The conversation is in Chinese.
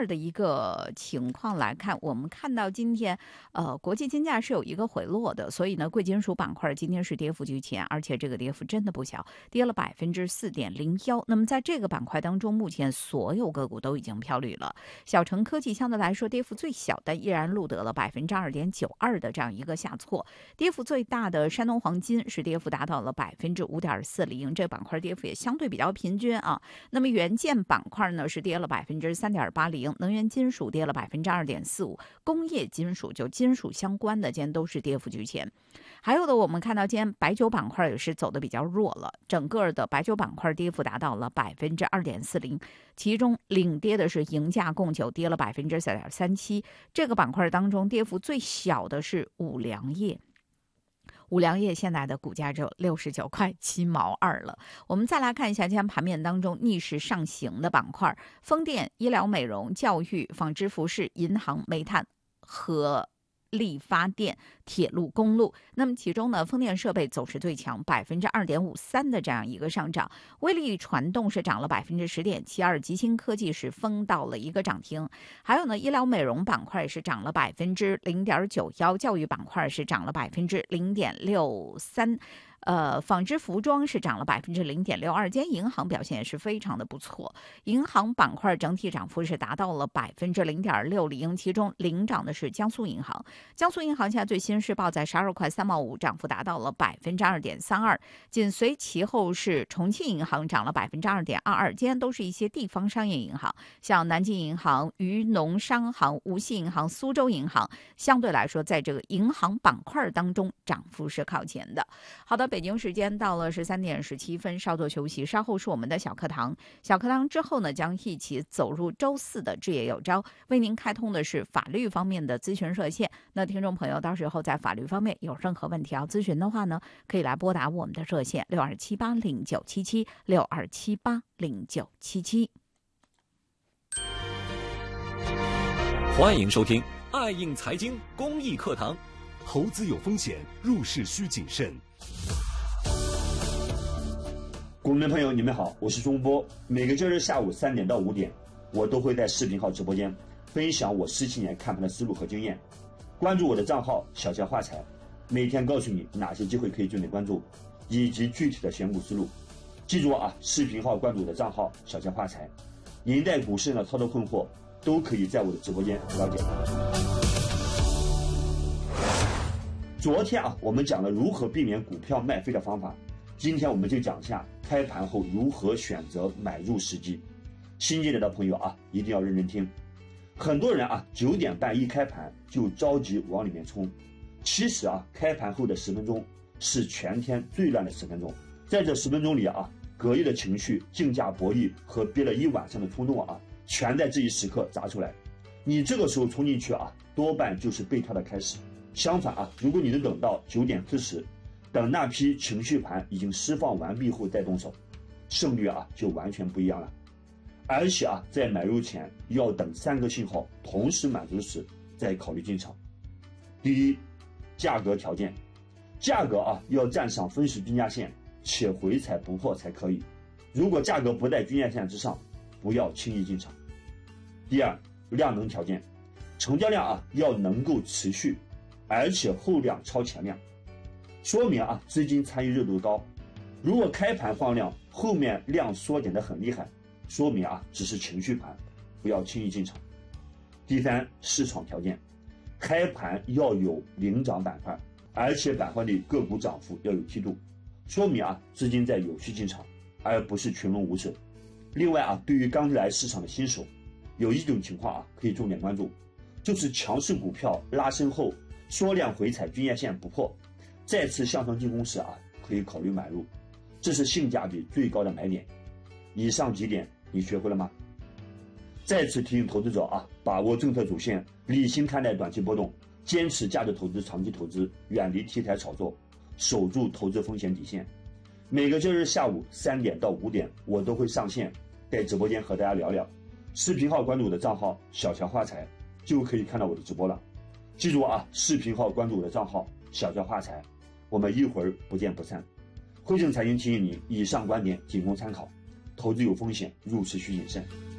块的一个情况来看，我们看到今天国际金价是有一个回落的，所以呢，贵金属板块今天是跌幅居前，而且这个跌幅真的不小，跌了4.01%。那么在这个板块当中，目前所有个股都已经飘绿了。小程科技相对来说跌幅最小的，依然录得了2.92%的这样一个下挫。跌幅最大的山东黄金是跌幅达到了5.40%，这板块跌幅也相对比较平均啊。那么元件板块呢是跌了3.80%，能源金属跌了2.45%，工业金属就金属相关的今天都是跌幅居前。还有的我们看到今天白酒板块也是走的比较弱了，整个的白酒板块跌幅达到了2.40%，其中领跌的是银价贡酒，跌了4.37%。这个板块当中跌幅最小的是五粮液。五粮液现在的股价只有69块7毛2了。我们再来看一下今天盘面当中逆势上行的板块：风电、医疗美容、教育、纺织服饰、银行、煤炭和力发电、铁路、公路。那么其中呢，风电设备走势最强，2.53%的这样一个上涨。威力传动是涨了10.72%，吉星科技是封到了一个涨停。还有呢，医疗美容板块是涨了0.91%，教育板块是涨了0.63%。纺织服装是涨了0.62%，今天银行表现也是非常的不错，银行板块整体涨幅是达到了0.60%，其中领涨的是江苏银行。江苏银行现在最新是报在12块3毛5，涨幅达到了2.32%，紧随其后是重庆银行涨了2.22%，今天都是一些地方商业银行，像南京银行、渝农商行、无锡银行、苏州银行，相对来说在这个银行板块当中涨幅是靠前的。好的，北京时间到了13:17，稍作休息，稍后是我们的小课堂。小课堂之后呢，将一起走入周四的置业有招，为您开通的是法律方面的咨询热线。那听众朋友到时候在法律方面有任何问题要咨询的话呢，可以来拨打我们的热线6278097762780977。 欢迎收听爱应财经公益课堂。 投资有风险，入市需谨慎。 股民朋友，你们好，我是钟波。每个周日下午3点到5点，我都会在视频号直播间分享我17年看盘的思路和经验。关注我的账号小乔发财，每天告诉你哪些机会可以重点关注，以及具体的选股思路。记住啊，视频号关注我的账号小乔发财。您在股市的操作困惑，都可以在我的直播间得到解答。昨天啊，我们讲了如何避免股票卖飞的方法，今天我们就讲一下开盘后如何选择买入时机。新进来的朋友啊，一定要认真听。很多人啊，9点半一开盘就着急往里面冲，其实啊，开盘后的10分钟是全天最乱的10分钟。在这10分钟里啊，隔夜的情绪、竞价博弈和憋了一晚上的冲动啊，全在这一时刻砸出来。你这个时候冲进去啊，多半就是被套的开始。相反啊，如果你能等到9点40，等那批情绪盘已经释放完毕后再动手，胜率啊就完全不一样了。而且啊，在买入前要等3个信号同时满足时再考虑进场。第一，价格条件，价格啊要站上分时均价线，且回踩不破才可以。如果价格不在均价线之上，不要轻易进场。第二，量能条件，成交量啊要能够持续，而且后量超前量，说明啊资金参与热度高。如果开盘放量，后面量缩减得很厉害，说明啊只是情绪盘，不要轻易进场。第三，市场条件，开盘要有领涨板块，而且板块里个股涨幅要有梯度，说明啊资金在有序进场，而不是群龙无首。另外啊，对于刚来市场的新手，有一种情况啊可以重点关注，就是强势股票拉升后缩量回踩均价线不破，再次向上进攻时啊，可以考虑买入，这是性价比最高的买点。以上几点你学会了吗？再次提醒投资者啊，把握政策主线，理性看待短期波动，坚持价值投资、长期投资，远离题材炒作，守住投资风险底线。每个周日下午3点到5点，我都会上线，在直播间和大家聊聊。视频号关注我的账号小乔发财，就可以看到我的直播了。记住啊，视频号关注我的账号小乔发财，我们一会儿不见不散。汇正财经提醒您，以上观点仅供参考，投资有风险，入市需谨慎。